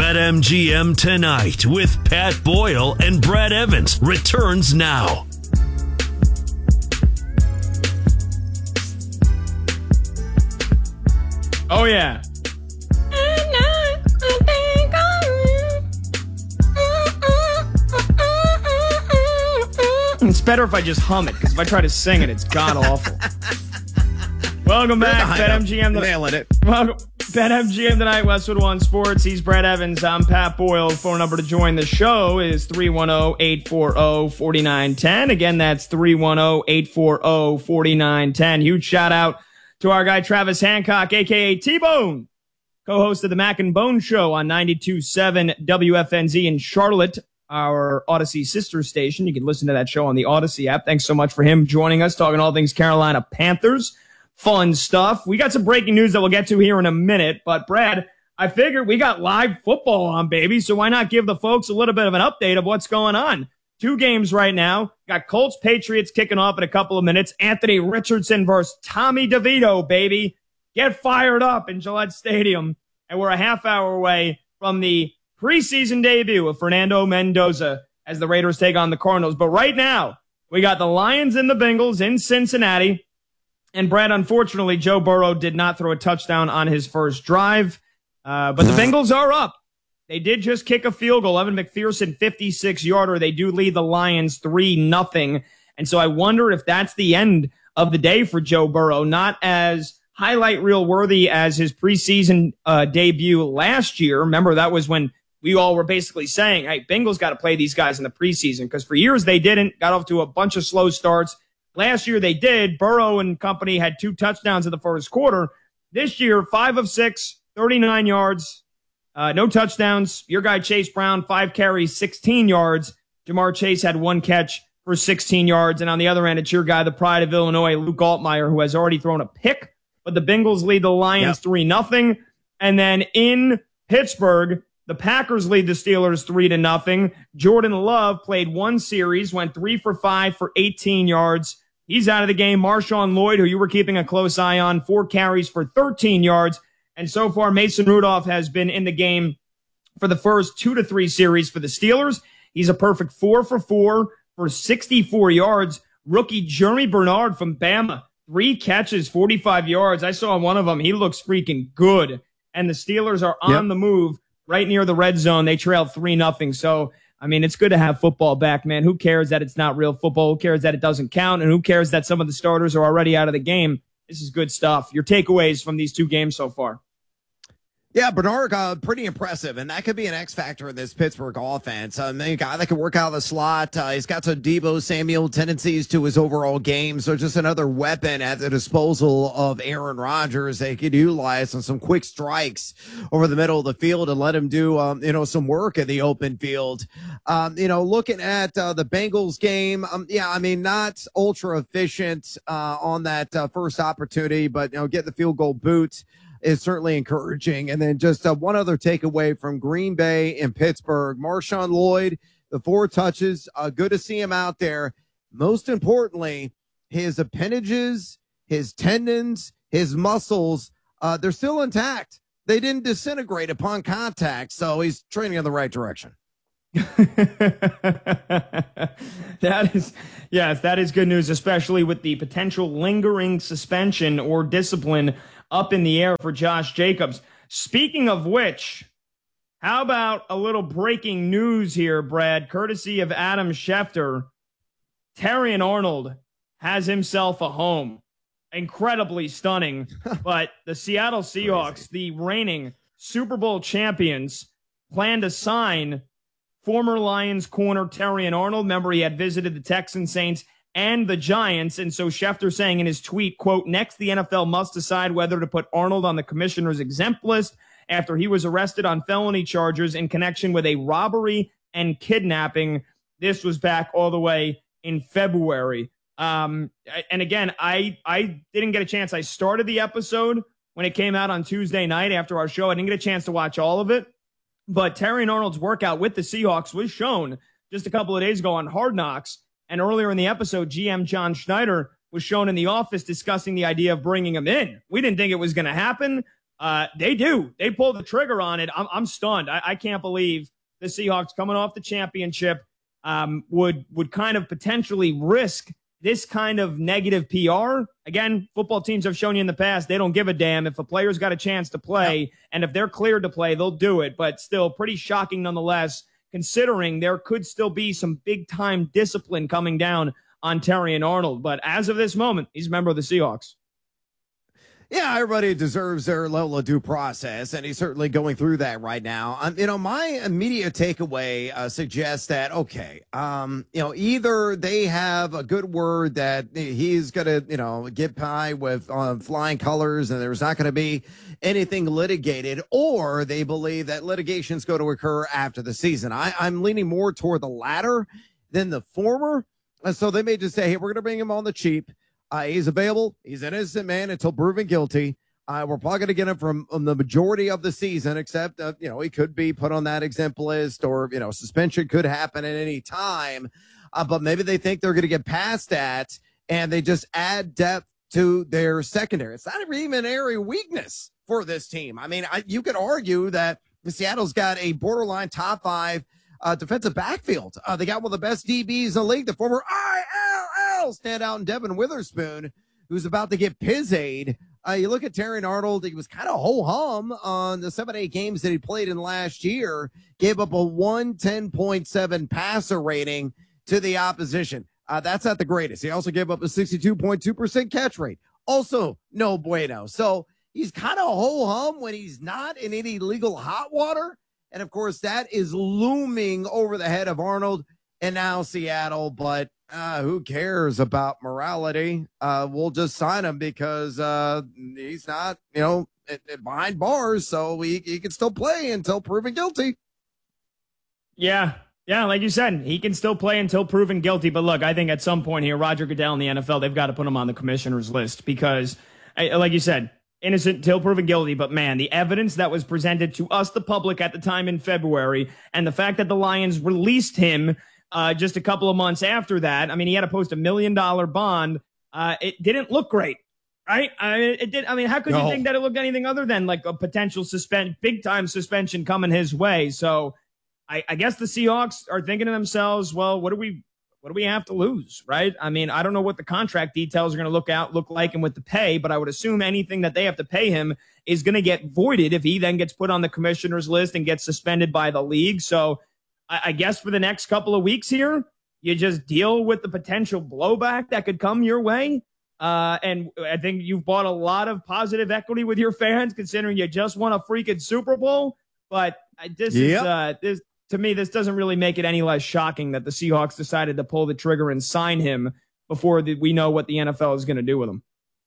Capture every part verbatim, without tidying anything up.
BetMGM Tonight with Pat Boyle and Brad Evans returns now. Oh, yeah. It's better if I just hum it, because if I try to sing it, it's god-awful. Welcome back, BetMGM. Nailing it. Welcome, BetMGM Tonight, Westwood One Sports. He's Brad Evans. I'm Pat Boyle. Phone number to join the show is three one zero, eight four zero, four nine one zero. Again, that's three one zero, eight four zero, four nine one zero. Huge shout-out to our guy Travis Hancock, a k a. T-Bone, co-host of the Mac and Bone Show on ninety-two point seven W F N Z in Charlotte, our Odyssey sister station. You can listen to that show on the Odyssey app. Thanks so much for him joining us, talking all things Carolina Panthers. Fun stuff. We got some breaking news that we'll get to here in a minute, but Brad, I figured we got live football on, baby, so why not give the folks a little bit of an update of what's going on? Two games right now. Got Colts Patriots kicking off in a couple of minutes. Anthony Richardson versus Tommy DeVito, baby. Get fired up in Gillette Stadium. And we're a half hour away from the preseason debut of Fernando Mendoza as the Raiders take on the Cardinals. But right now, we got the Lions and the Bengals in Cincinnati. And Brad, unfortunately, Joe Burrow did not throw a touchdown on his first drive. Uh, but the Bengals are up. They did just kick a field goal. Evan McPherson, fifty-six yarder. They do lead the Lions three nothing. And so I wonder if that's the end of the day for Joe Burrow. Not as highlight reel worthy as his preseason uh, debut last year. Remember, that was when we all were basically saying, hey, Bengals got to play these guys in the preseason, because for years they didn't, got off to a bunch of slow starts. Last year they did. Burrow and company had two touchdowns in the first quarter. This year, five of six, thirty-nine yards, uh, no touchdowns. Your guy Chase Brown, five carries, sixteen yards. Jamar Chase had one catch for sixteen yards. And on the other end, it's your guy, the pride of Illinois, Luke Altmaier, who has already thrown a pick. But the Bengals lead the Lions three nothing. And then in Pittsburgh, the Packers lead the Steelers three to nothing. Jordan Love played one series, went three for five for eighteen yards. He's out of the game. Marshawn Lloyd, who you were keeping a close eye on, four carries for thirteen yards. And so far, Mason Rudolph has been in the game for the first two to three series for the Steelers. He's a perfect four for four for sixty-four yards. Rookie Jeremy Bernard from Bama, three catches, forty-five yards. I saw one of them. He looks freaking good. And the Steelers are on yep. the move right near the red zone. They trail three nothing. So, I mean, it's good to have football back, man. Who cares that it's not real football? Who cares that it doesn't count? And who cares that some of the starters are already out of the game? This is good stuff. Your takeaways from these two games so far? Yeah, Bernard, uh, pretty impressive, and that could be an X factor in this Pittsburgh offense. Um, a guy that can work out of the slot. Uh, he's got some Deebo Samuel tendencies to his overall game, so just another weapon at the disposal of Aaron Rodgers. They could utilize on some quick strikes over the middle of the field and let him do, um, you know, some work in the open field. Um, you know, looking at uh, the Bengals game, um, yeah, I mean, not ultra efficient uh, on that uh, first opportunity, but you know, get the field goal boot is certainly encouraging. And then just uh, one other takeaway from Green Bay and Pittsburgh. Marshawn Lloyd, the four touches, uh, good to see him out there. Most importantly, his appendages, his tendons, his muscles, uh, they're still intact. They didn't disintegrate upon contact, so he's training in the right direction. That is, yes, that is good news, especially with the potential lingering suspension or discipline up in the air for Josh Jacobs. Speaking of which, how about a little breaking news here, Brad, courtesy of Adam Schefter. Terrion Arnold has himself a home. Incredibly stunning. But the Seattle Seahawks, the reigning Super Bowl champions, plan to sign former Lions corner Terrion Arnold. Remember, he had visited the Texans, Saints, and the Giants. And so Schefter saying in his tweet, quote, next the N F L must decide whether to put Arnold on the commissioner's exempt list after he was arrested on felony charges in connection with a robbery and kidnapping. This was back all the way in February. Um, and again, I, I didn't get a chance. I started the episode when it came out on Tuesday night after our show. I didn't get a chance to watch all of it. But Terrion Arnold's workout with the Seahawks was shown just a couple of days ago on Hard Knocks. And earlier in the episode, G M John Schneider was shown in the office discussing the idea of bringing him in. We didn't think it was going to happen. Uh, they do. They pull the trigger on it. I'm, I'm stunned. I, I can't believe the Seahawks coming off the championship um, would would kind of potentially risk this kind of negative P R. Again, football teams have shown you in the past, they don't give a damn if a player's got a chance to play, yep. and if they're cleared to play, they'll do it. But still pretty shocking nonetheless, considering there could still be some big-time discipline coming down on Terrion Arnold. But as of this moment, he's a member of the Seahawks. Yeah, everybody deserves their level of due process, and he's certainly going through that right now. Um, you know, my immediate takeaway uh, suggests that, okay, um, you know, either they have a good word that he's going to, you know, get by with uh, flying colors and there's not going to be anything litigated, or they believe that litigation is going to occur after the season. I, I'm leaning more toward the latter than the former. And so they may just say, hey, we're going to bring him on the cheap. Uh, he's available. He's an innocent man until proven guilty. Uh, we're probably going to get him from um, the majority of the season, except, uh, you know, he could be put on that exempt list, or, you know, suspension could happen at any time. Uh, but maybe they think they're going to get past that, and they just add depth to their secondary. It's not even an area of weakness for this team. I mean, I, you could argue that Seattle's got a borderline top five uh, defensive backfield. Uh, they got one of the best D Bs in the league, the former I L L standout in Devin Witherspoon, who's about to get pizzade. Uh, you look at Terrion Arnold, he was kind of ho-hum on the seven, eight games that he played in last year, gave up a one ten point seven passer rating to the opposition. Uh, that's not the greatest. He also gave up a sixty-two point two percent catch rate. Also, no bueno. So he's kind of ho-hum when he's not in any legal hot water. And, of course, that is looming over the head of Arnold and now Seattle. But uh, who cares about morality? Uh, we'll just sign him because uh, he's not, you know, behind bars. So he, he can still play until proven guilty. Yeah. Yeah, like you said, he can still play until proven guilty. But, look, I think at some point here, Roger Goodell and the N F L, they've got to put him on the commissioner's list because, like you said, innocent until proven guilty, but man, the evidence that was presented to us, the public, at the time in February, and the fact that the Lions released him uh, just a couple of months after that, I mean, he had to post a million dollar bond. Uh, it didn't look great, right? I mean, it did. I mean, how could no. you think that it looked anything other than like a potential suspend, big time suspension coming his way? So I, I guess the Seahawks are thinking to themselves, well, what do we? What do we have to lose, right? I mean, I don't know what the contract details are going to look out, look like and with the pay, but I would assume anything that they have to pay him is going to get voided if he then gets put on the commissioner's list and gets suspended by the league. So I, I guess for the next couple of weeks here, you just deal with the potential blowback that could come your way. Uh, and I think you've bought a lot of positive equity with your fans, considering you just won a freaking Super Bowl. But this yep. is uh, this. To me, this doesn't really make it any less shocking that the Seahawks decided to pull the trigger and sign him before the, we know what the N F L is going to do with him.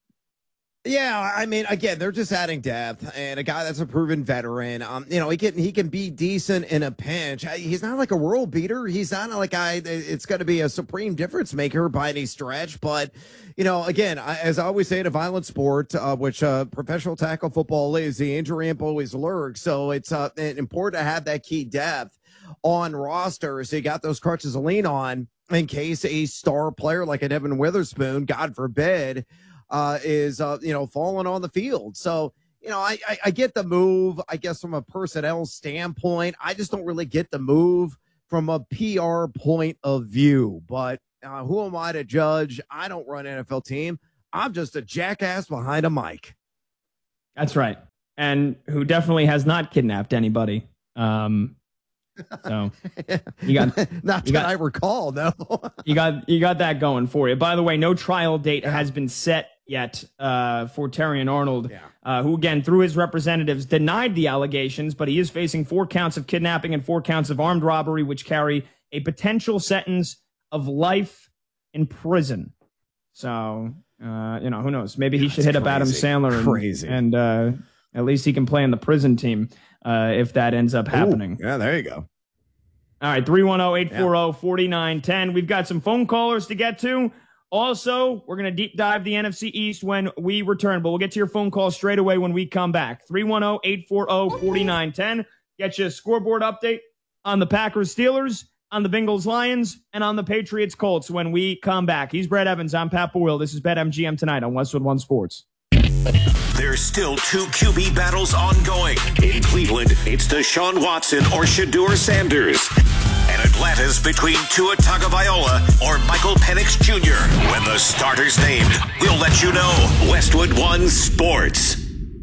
Yeah, I mean, again, they're just adding depth, and a guy that's a proven veteran. Um, you know, he can he can be decent in a pinch. He's not like a world beater. He's not like a guy it's going to be a supreme difference maker by any stretch. But you know, again, I, as I always say in a violent sport, uh, which uh, professional tackle football is, the injury imp always lurks. So it's uh, important to have that key depth on roster, so you got those crutches to lean on in case a star player like a Devin Witherspoon, God forbid, uh, is, uh, you know, falling on the field. So, you know, I, I, I get the move, I guess, from a personnel standpoint. I just don't really get the move from a P R point of view. But uh, who am I to judge? I don't run an N F L team. I'm just a jackass behind a mic. That's right. And who definitely has not kidnapped anybody. Um, So you got not you that got, I recall, no. you got you got that going for you. By the way, no trial date yeah. has been set yet uh, for Terrion Arnold, yeah. uh, who again through his representatives denied the allegations, but he is facing four counts of kidnapping and four counts of armed robbery, which carry a potential sentence of life in prison. So uh, you know, who knows? Maybe he That's should hit crazy. up Adam Sandler and, crazy. and uh, at least he can play in the prison team. Uh, if that ends up happening. Ooh, yeah, there you go. All right, three one zero, eight four zero, four nine one zero. We've got some phone callers to get to. Also, we're going to deep dive the N F C East when we return, but we'll get to your phone call straight away when we come back. three one zero, eight four zero, four nine one zero. Get you a scoreboard update on the Packers Steelers, on the Bengals Lions, and on the Patriots Colts when we come back. He's Brad Evans. I'm Pat Boyle. This is BetMGM Tonight on Westwood One Sports. There's still two Q B battles ongoing. In Cleveland, it's Deshaun Watson or Shedeur Sanders. And Atlanta's between Tua Tagovailoa or Michael Penix Junior When the starter's named, we'll let you know. Westwood One Sports.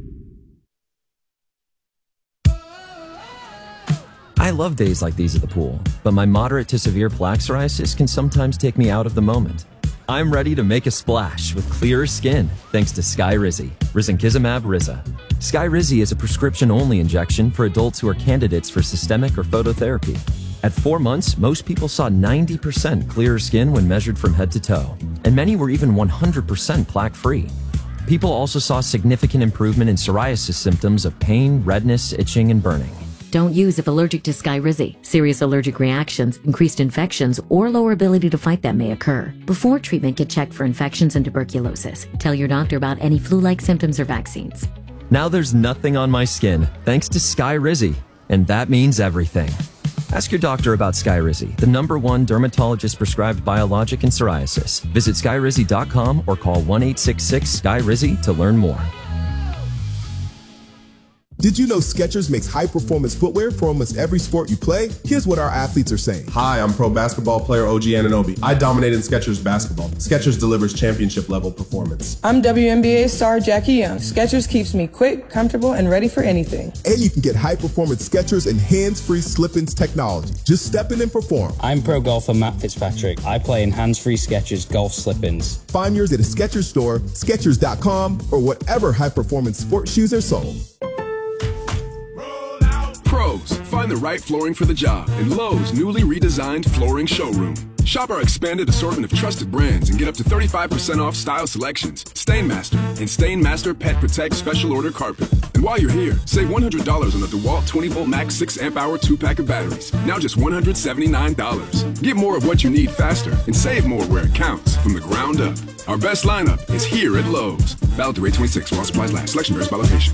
I love days like these at the pool, but my moderate to severe plaque psoriasis can sometimes take me out of the moment. I'm ready to make a splash with clearer skin thanks to Skyrizi, risankizumab Riza. Skyrizi is a prescription-only injection for adults who are candidates for systemic or phototherapy. At four months, most people saw ninety percent clearer skin when measured from head to toe, and many were even one hundred percent plaque-free. People also saw significant improvement in psoriasis symptoms of pain, redness, itching, and burning. Don't use if allergic to Skyrizi. Serious allergic reactions, increased infections, or lower ability to fight them may occur. Before treatment, get checked for infections and tuberculosis. Tell your doctor about any flu-like symptoms or vaccines. Now there's nothing on my skin thanks to Skyrizi, and that means everything. Ask your doctor about Skyrizi, the number one dermatologist-prescribed biologic in psoriasis. Visit skyrizi dot com or call one eight six six Skyrizi to learn more. Did you know Skechers makes high-performance footwear for almost every sport you play? Here's what our athletes are saying. Hi, I'm pro basketball player O G Anunoby. I dominate in Skechers basketball. Skechers delivers championship-level performance. I'm W N B A star Jackie Young. Skechers keeps me quick, comfortable, and ready for anything. And you can get high-performance Skechers and hands-free slip-ins technology. Just step in and perform. I'm pro golfer Matt Fitzpatrick. I play in hands-free Skechers golf slip-ins. Find yours at a Skechers store, skechers dot com, or whatever high-performance sports shoes are sold. Pros, find the right flooring for the job in Lowe's newly redesigned flooring showroom. Shop our expanded assortment of trusted brands and get up to thirty-five percent off style selections, Stainmaster, and Stainmaster Pet Protect Special Order Carpet. And while you're here, save one hundred dollars on the DeWalt twenty volt Max six amp hour two pack of batteries, now just one hundred seventy-nine dollars. Get more of what you need faster and save more where it counts from the ground up. Our best lineup is here at Lowe's. Valid through eight twenty-six while supplies last. Selection varies by location.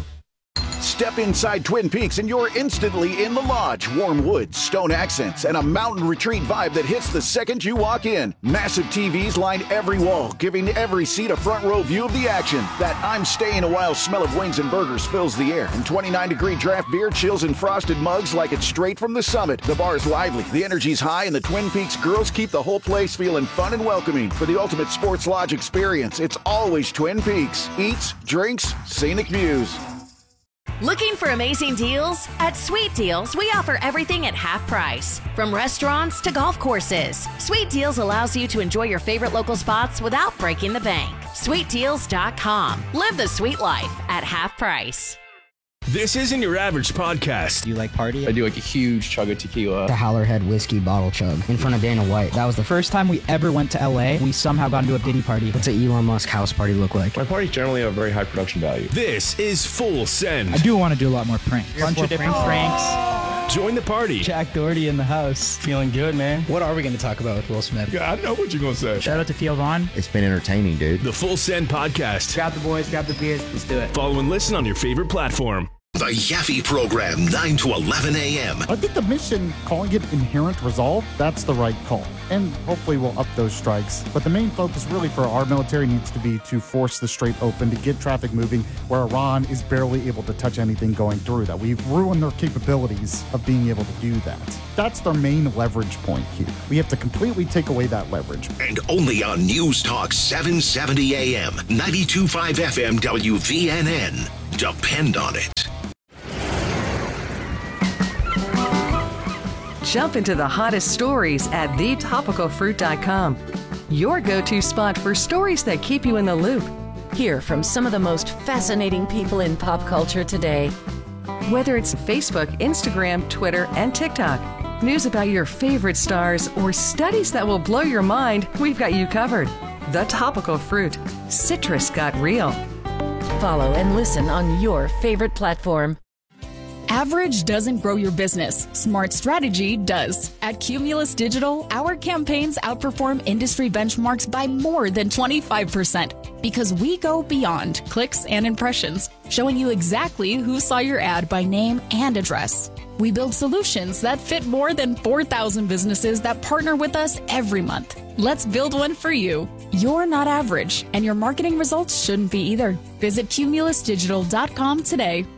Step inside Twin Peaks and you're instantly in the lodge. Warm woods, stone accents, and a mountain retreat vibe that hits the second you walk in. Massive T Vs line every wall, giving every seat a front row view of the action. That I'm staying a while smell of wings and burgers fills the air. And twenty-nine degree draft beer chills in frosted mugs like it's straight from the summit. The bar's lively, the energy's high, and the Twin Peaks girls keep the whole place feeling fun and welcoming. For the ultimate sports lodge experience, it's always Twin Peaks. Eats, drinks, scenic views. Looking for amazing deals? At Sweet Deals, we offer everything at half price. From restaurants to golf courses, Sweet Deals allows you to enjoy your favorite local spots without breaking the bank. sweet deals dot com. Live the sweet life at half price. This isn't your average podcast. Do you like party? I do like a huge chug of tequila. The Howlerhead whiskey bottle chug in front of Dana White. That was the first time we ever went to L A. We somehow got into a Diddy party. What's an Elon Musk house party look like? My parties generally have very high production value. This is Full Send. I do want to do a lot more pranks. A bunch of different pranks. Join the party. Jack Doherty in the house. Feeling good, man. What are we going to talk about with Will Smith? Yeah, I know what you're going to say. Shout out to Theo Vaughn. It's been entertaining, dude. The Full Send Podcast. Grab the boys, grab the beers. Let's do it. Follow and listen on your favorite platform. The Yaffe Program, nine to eleven a.m. I think the mission, calling it Inherent Resolve, that's the right call. And hopefully we'll up those strikes. But the main focus really for our military needs to be to force the Strait open, to get traffic moving where Iran is barely able to touch anything going through that. We've ruined their capabilities of being able to do that. That's their main leverage point here. We have to completely take away that leverage. And only on News Talk seven seventy a.m., ninety-two point five F M W V N N. Depend on it. Jump into the hottest stories at the topical fruit dot com. Your go-to spot for stories that keep you in the loop. Hear from some of the most fascinating people in pop culture today. Whether it's Facebook, Instagram, Twitter, and TikTok, news about your favorite stars, or studies that will blow your mind, we've got you covered. The Topical Fruit. Citrus got real. Follow and listen on your favorite platform. Average doesn't grow your business. Smart strategy does. At Cumulus Digital, our campaigns outperform industry benchmarks by more than twenty-five percent because we go beyond clicks and impressions, showing you exactly who saw your ad by name and address. We build solutions that fit more than four thousand businesses that partner with us every month. Let's build one for you. You're not average, and your marketing results shouldn't be either. Visit cumulus digital dot com today.